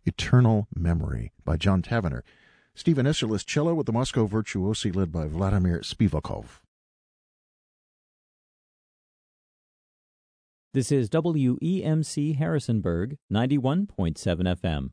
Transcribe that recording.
Eternal Memory by John Tavener. Stephen Isserlis cello with the Moscow Virtuosi led by Vladimir Spivakov. This is WEMC Harrisonburg, 91.7 FM.